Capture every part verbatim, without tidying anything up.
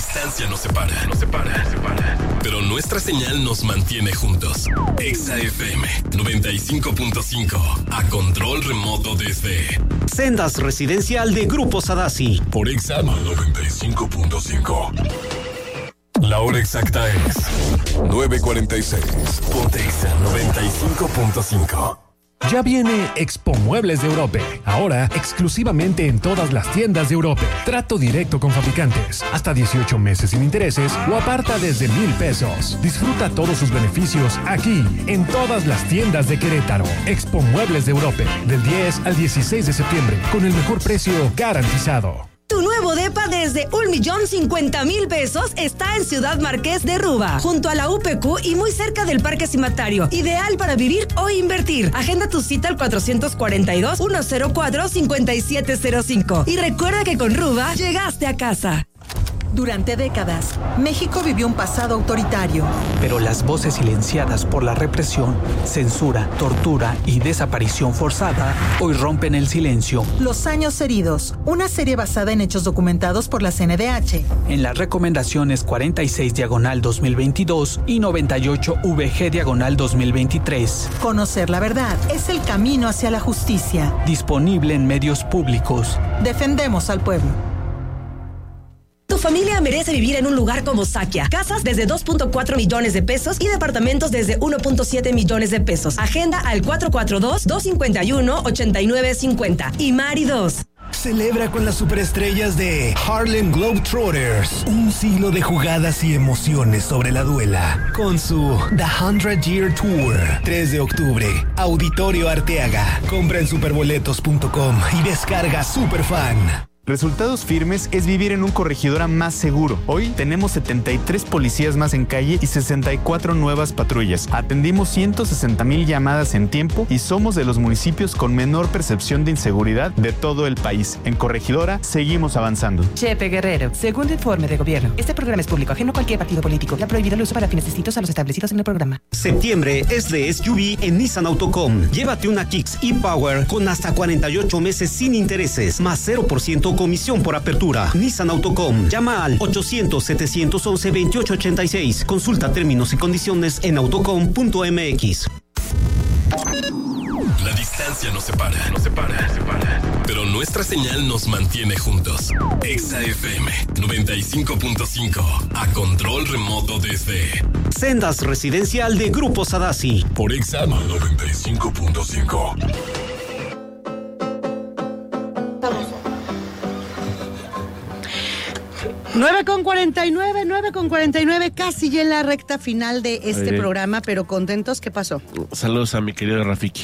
distancia nos separa, nos separa, nos separa. Pero nuestra señal nos mantiene juntos. Exa F M noventa y cinco punto cinco. A control remoto desde Sendas Residencial de Grupo Sadasi. Por Exa noventa y cinco punto cinco. La hora exacta es nueve cuarenta y seis. Ponte Exa noventa y cinco punto cinco. Ya viene Expo Muebles de Europe, ahora exclusivamente en todas las tiendas de Europe. Trato directo con fabricantes, hasta dieciocho meses sin intereses o aparta desde mil pesos. Disfruta todos sus beneficios aquí, en todas las tiendas de Querétaro. Expo Muebles de Europe, del diez al dieciséis de septiembre, con el mejor precio garantizado. Tu nuevo depa desde un millón cincuenta mil pesos está en Ciudad Marqués de Ruba, junto a la U P Q y muy cerca del Parque Cimatario. Ideal para vivir o invertir. Agenda tu cita al cuatrocientos cuarenta y dos, ciento cuatro, cincuenta y siete cero cinco. Y recuerda que con Ruba llegaste a casa. Durante décadas, México vivió un pasado autoritario. Pero las voces silenciadas por la represión, censura, tortura y desaparición forzada hoy rompen el silencio. Los años heridos, una serie basada en hechos documentados por la C N D H. En las recomendaciones cuarenta y seis diagonal dos mil veintidós y noventa y ocho V G diagonal dos mil veintitrés. Conocer la verdad es el camino hacia la justicia. Disponible en medios públicos. Defendemos al pueblo. Tu familia merece vivir en un lugar como Sakia. Casas desde dos punto cuatro millones de pesos y departamentos desde uno punto siete millones de pesos. Agenda al cuatro cuatro dos, dos cinco uno, ocho nueve cinco cero. Y Mari dos. Celebra con las superestrellas de Harlem Globetrotters un siglo de jugadas y emociones sobre la duela con su The hundred Year Tour. tres de octubre, Auditorio Arteaga. Compra en superboletos punto com y descarga Superfan. Resultados firmes es vivir en un corregidora más seguro. Hoy tenemos setenta y tres policías más en calle y sesenta y cuatro nuevas patrullas. Atendimos ciento sesenta mil llamadas en tiempo y somos de los municipios con menor percepción de inseguridad de todo el país. En Corregidora seguimos avanzando. Chepe Guerrero, segundo informe de gobierno. Este programa es público, ajeno a cualquier partido político. Ya prohibido el uso para fines distintos a los establecidos en el programa. Septiembre es de S U V en Nissan Autocom. Llévate una Kicks e-Power con hasta cuarenta y ocho meses sin intereses, más cero por ciento comisión por apertura. Nissan Autocom. Llama al ochocientos, setecientos once, veintiocho ochenta y seis. Consulta términos y condiciones en autocom punto m x. La distancia nos separa, nos separa, nos separa. Pero nuestra señal nos mantiene juntos. Exa F M noventa y cinco punto cinco. A control remoto desde Sendas Residencial de Grupo Sadasi. Por Exa noventa y cinco punto cinco. nueve con cuarenta y nueve, nueve con cuarenta y nueve, casi ya en la recta final de este programa, pero contentos. ¿Qué pasó? Saludos a mi querido Rafiki.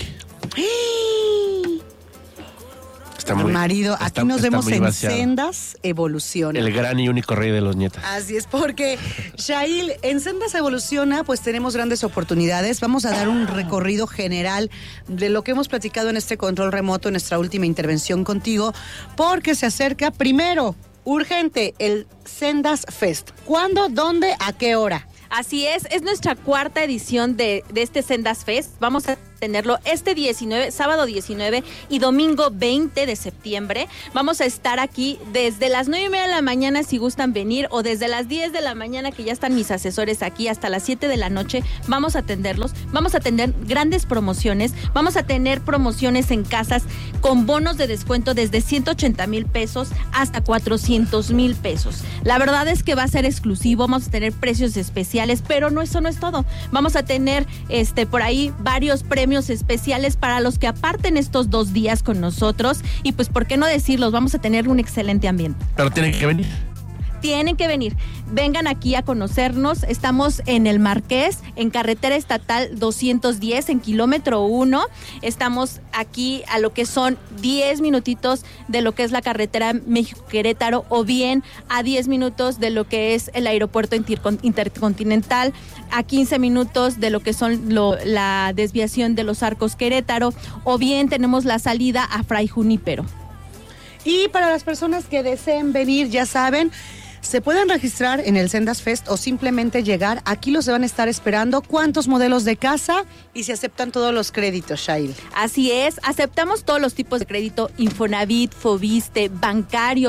Está muy, marido, está, aquí nos está vemos en vaciado. Sendas Evoluciona. El gran y único rey de los nietas. Así es, porque Shail, en Sendas Evoluciona, pues tenemos grandes oportunidades. Vamos a dar un recorrido general de lo que hemos platicado en este control remoto, en nuestra última intervención contigo, porque se acerca primero, urgente, el Sendas Fest. ¿Cuándo, dónde, a qué hora? Así es, es nuestra cuarta edición de, de este Sendas Fest. Vamos a tenerlo este diecinueve, sábado diecinueve y domingo veinte de septiembre. Vamos a estar aquí desde las nueve y media de la mañana si gustan venir, o desde las diez de la mañana, que ya están mis asesores aquí, hasta las siete de la noche. Vamos a atenderlos, vamos a tener grandes promociones, vamos a tener promociones en casas con bonos de descuento desde ciento ochenta mil pesos hasta cuatrocientos mil pesos. La verdad es que va a ser exclusivo, vamos a tener precios especiales, pero no, eso no es todo. Vamos a tener este por ahí varios premios especiales para los que aparten estos dos días con nosotros, y pues por qué no decirlos, vamos a tener un excelente ambiente. Pero tienen que venir. Tienen que venir, vengan aquí a conocernos. Estamos en el Marqués, en carretera estatal doscientos diez, en kilómetro uno. Estamos aquí a lo que son diez minutitos de lo que es la carretera México-Querétaro, o bien a diez minutos de lo que es el aeropuerto intercontinental, a quince minutos de lo que son lo, la desviación de los Arcos Querétaro, o bien tenemos la salida a Fray Junípero. Y para las personas que deseen venir, ya saben, se pueden registrar en el Sendas Fest o simplemente llegar. Aquí los van a estar esperando. ¿Cuántos modelos de casa? Y se aceptan todos los créditos, Shail. Así es, aceptamos todos los tipos de crédito: Infonavit, Fobiste, bancarios,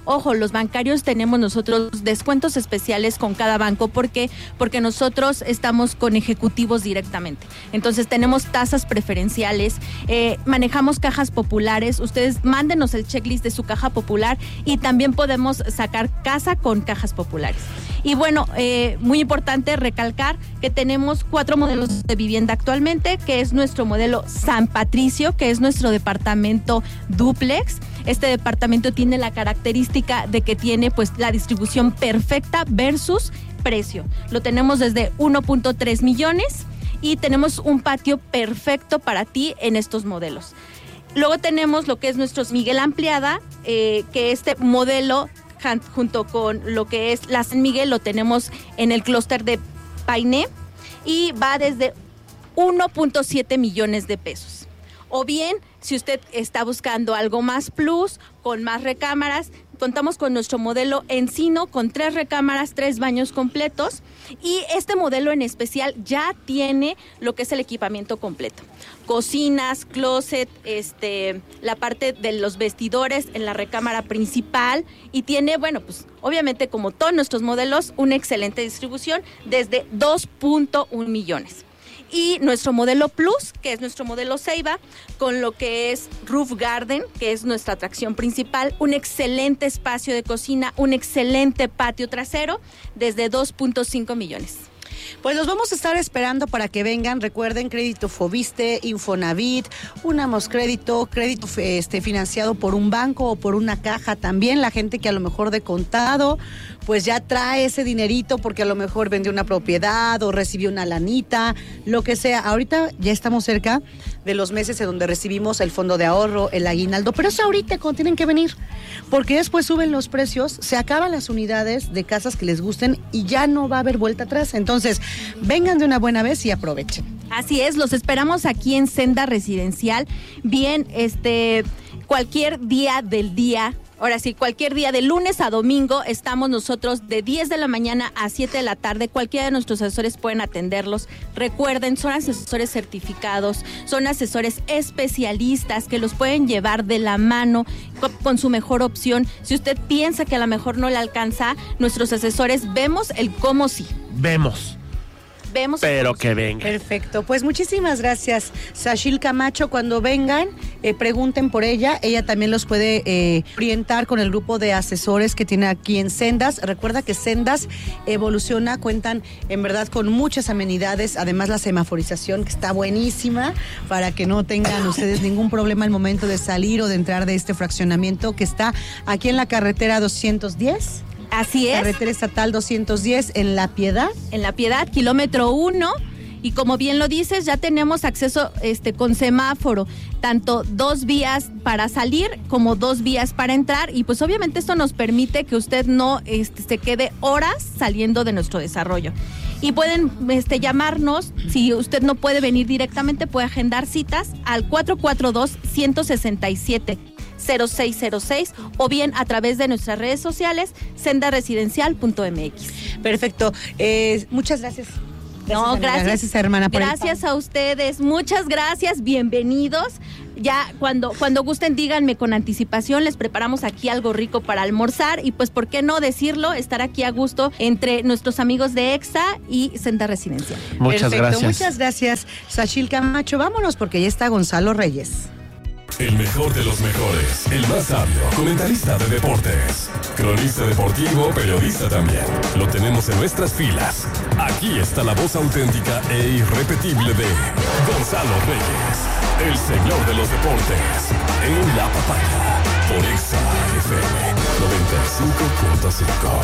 Ojo, los bancarios tenemos nosotros descuentos especiales con cada banco. ¿Por qué? Porque nosotros estamos con ejecutivos directamente. Entonces tenemos tasas preferenciales, eh, manejamos cajas populares. Ustedes mándenos el checklist de su caja popular y también podemos sacar casa con cajas populares. Y bueno, eh, muy importante recalcar que tenemos cuatro modelos de vivienda actualmente, que es nuestro modelo San Patricio, que es nuestro departamento dúplex. Este departamento tiene la característica de que tiene pues la distribución perfecta versus precio. Lo tenemos desde uno punto tres millones y tenemos un patio perfecto para ti en estos modelos. Luego tenemos lo que es nuestro Miguel Ampliada, eh, que este modelo junto con lo que es la San Miguel lo tenemos en el clúster de Painé y va desde uno punto siete millones de pesos. O bien, si usted está buscando algo más plus, con más recámaras, contamos con nuestro modelo Encino con tres recámaras, tres baños completos y este modelo en especial ya tiene lo que es el equipamiento completo. Cocinas, closet, este, la parte de los vestidores en la recámara principal y tiene, bueno, pues obviamente como todos nuestros modelos, una excelente distribución desde dos punto uno millones. Y nuestro modelo Plus, que es nuestro modelo Ceiba, con lo que es Roof Garden, que es nuestra atracción principal, un excelente espacio de cocina, un excelente patio trasero, desde dos punto cinco millones. Pues los vamos a estar esperando para que vengan. Recuerden, crédito Fobiste, Infonavit, Unamos Crédito, crédito este, financiado por un banco o por una caja también. La gente que a lo mejor de contado, pues ya trae ese dinerito porque a lo mejor vendió una propiedad o recibió una lanita, lo que sea. Ahorita ya estamos cerca de los meses en donde recibimos el fondo de ahorro, el aguinaldo, pero es ahorita cuando tienen que venir, porque después suben los precios, se acaban las unidades de casas que les gusten y ya no va a haber vuelta atrás. Entonces, vengan de una buena vez y aprovechen. Así es, los esperamos aquí en Senda Residencial, bien, este, cualquier día del día. Ahora sí, cualquier día de lunes a domingo estamos nosotros de diez de la mañana a siete de la tarde. Cualquiera de nuestros asesores pueden atenderlos. Recuerden, son asesores certificados, son asesores especialistas que los pueden llevar de la mano con, con su mejor opción. Si usted piensa que a lo mejor no le alcanza, nuestros asesores vemos el cómo sí. Vemos. Vemos Pero que venga. Perfecto, pues muchísimas gracias, Sachil Camacho. Cuando vengan, eh, pregunten por ella. Ella también los puede eh, orientar con el grupo de asesores que tiene aquí en Sendas. Recuerda que Sendas evoluciona, cuentan en verdad con muchas amenidades, además la semaforización que está buenísima para que no tengan ustedes ningún problema al momento de salir o de entrar de este fraccionamiento que está aquí en la carretera doscientos diez. Así es. Carretera estatal doscientos diez en La Piedad. En La Piedad, kilómetro uno. Y como bien lo dices, ya tenemos acceso este, con semáforo, tanto dos vías para salir como dos vías para entrar. Y pues obviamente esto nos permite que usted no este, se quede horas saliendo de nuestro desarrollo. Y pueden este, llamarnos, si usted no puede venir directamente, puede agendar citas al cuatro cuatro dos, uno seis siete, cero seis cero seis o bien a través de nuestras redes sociales, senda residencial punto m x. Perfecto. Eh, muchas gracias. Gracias, no, amiga. gracias. Gracias, hermana. Por gracias a ustedes. Muchas gracias. Bienvenidos. Ya cuando, cuando gusten, díganme con anticipación. Les preparamos aquí algo rico para almorzar. Y pues, ¿por qué no decirlo? Estar aquí a gusto entre nuestros amigos de EXA y Senda Residencial. Muchas Perfecto. gracias. Muchas gracias, Sachil Camacho. Vámonos porque ya está Gonzalo Reyes. El mejor de los mejores, el más sabio, comentarista de deportes, cronista deportivo, periodista también. Lo tenemos en nuestras filas. Aquí está la voz auténtica e irrepetible de Gonzalo Reyes, el señor de los deportes, en La Papaya, por Exa F M noventa y cinco punto cinco.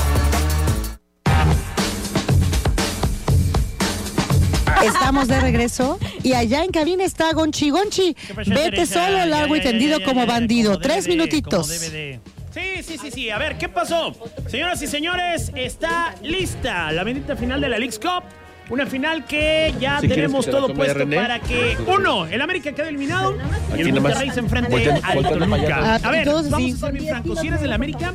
Estamos de regreso y allá en cabina está Gonchi. Gonchi, vete solo, largo y tendido como bandido. Tres minutitos. Sí, sí, sí, sí. A ver, ¿qué pasó? Señoras y señores, está lista la bendita final de la Leagues Cup. Una final que ya si tenemos que todo puesto René, para que, uno, el América quede eliminado y aquí el nomás. Monterrey se enfrente Volten, al volten Toluca. allá. A ver, Todos vamos sí. a ser bien francos. Si eres del América,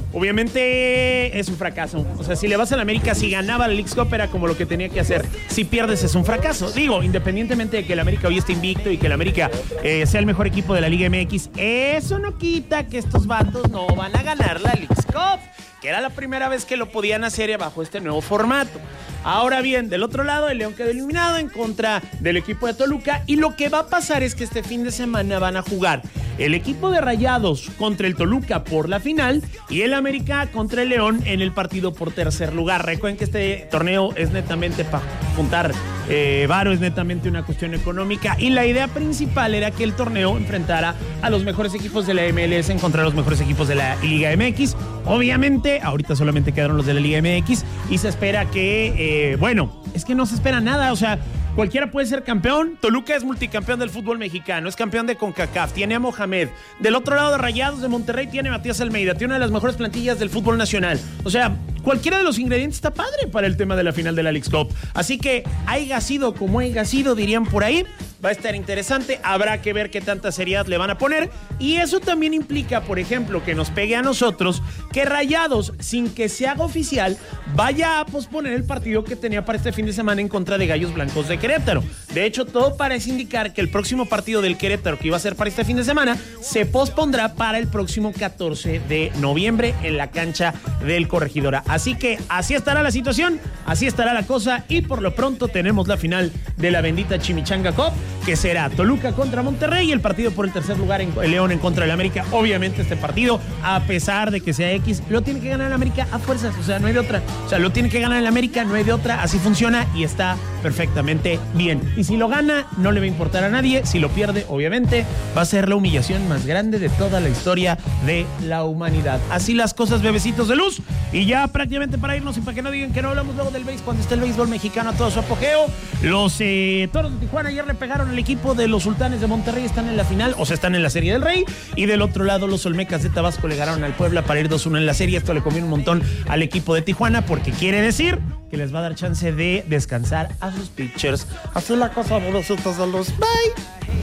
obviamente es un fracaso. O sea, si le vas a la América, si ganaba la Leagues Cup era como lo que tenía que hacer. Si pierdes es un fracaso. Digo, independientemente de que el América hoy esté invicto y que el América eh, sea el mejor equipo de la Liga M X, eso no quita que estos vatos no van a ganar la Leagues Cup, que era la primera vez que lo podían hacer bajo este nuevo formato. Ahora bien, del otro lado, el León quedó eliminado en contra del equipo de Toluca, y lo que va a pasar es que este fin de semana van a jugar el equipo de Rayados contra el Toluca por la final y el América contra el León en el partido por tercer lugar. Recuerden que este torneo es netamente para juntar eh, varo, es netamente una cuestión económica, y la idea principal era que el torneo enfrentara a los mejores equipos de la M L S en contra de los mejores equipos de la Liga M X. Obviamente, ahorita solamente quedaron los de la Liga M X y se espera que, eh, bueno, es que no se espera nada, o sea, cualquiera puede ser campeón. Toluca es multicampeón del fútbol mexicano, es campeón de CONCACAF, tiene a Mohamed. Del otro lado de Rayados de Monterrey tiene a Matías Almeida, tiene una de las mejores plantillas del fútbol nacional. O sea, cualquiera de los ingredientes está padre para el tema de la final de la Leagues Cup. Así que haya sido como haya sido, dirían por ahí, va a estar interesante. Habrá que ver qué tanta seriedad le van a poner. Y eso también implica, por ejemplo, que nos pegue a nosotros que Rayados, sin que se haga oficial, vaya a posponer el partido que tenía para este fin de semana en contra de Gallos Blancos de Querétaro. De hecho, todo parece indicar que el próximo partido del Querétaro, que iba a ser para este fin de semana, se pospondrá para el próximo catorce de noviembre en la cancha del Corregidora. Así que así estará la situación, así estará la cosa, y por lo pronto tenemos la final de la bendita Chimichanga Cup, que será Toluca contra Monterrey y el partido por el tercer lugar en el León en contra del América. Obviamente este partido, a pesar de que sea X, lo tiene que ganar el América a fuerzas, o sea, no hay de otra. O sea, lo tiene que ganar el América, no hay de otra, así funciona y está perfectamente bien. Y si lo gana, no le va a importar a nadie. Si lo pierde, obviamente, va a ser la humillación más grande de toda la historia de la humanidad. Así las cosas, bebecitos de luz. Y ya prácticamente para irnos, y para que no digan que no hablamos luego del béisbol, cuando esté el béisbol mexicano a todo su apogeo, los eh, Toros de Tijuana ayer le pegaron al equipo de los Sultanes de Monterrey, están en la final, o sea, están en la Serie del Rey. Y del otro lado, los Olmecas de Tabasco le ganaron al Puebla para ir dos uno en la serie. Esto le conviene un montón al equipo de Tijuana, porque quiere decir que les va a dar chance de descansar a sus pitchers. Así la cosa, boluditos de los. Bye.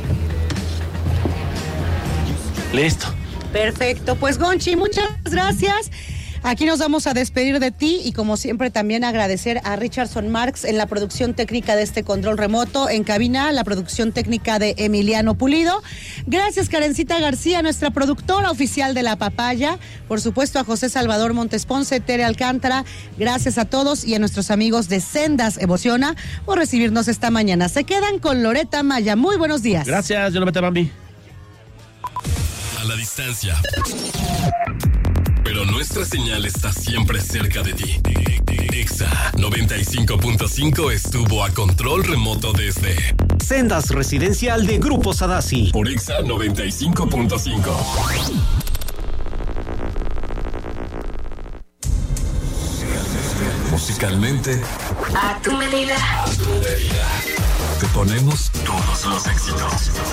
Listo. Perfecto, pues Gonchi, muchas gracias. Aquí nos vamos a despedir de ti y como siempre también agradecer a Richardson Marx en la producción técnica de este control remoto, en cabina la producción técnica de Emiliano Pulido. Gracias Karencita García, nuestra productora oficial de La Papaya, por supuesto a José Salvador Montesponce, Tere Alcántara, gracias a todos y a nuestros amigos de Sendas Emociona por recibirnos esta mañana. Se quedan con Loreta Maya, muy buenos días. Gracias, yo lo meto a Bambi. A la distancia. Pero nuestra señal está siempre cerca de ti. Exa noventa y cinco punto cinco estuvo a control remoto desde Sendas Residencial de Grupo Sadasi. Por Exa noventa y cinco punto cinco. Musicalmente, a tu medida. a tu medida. Te ponemos todos los éxitos.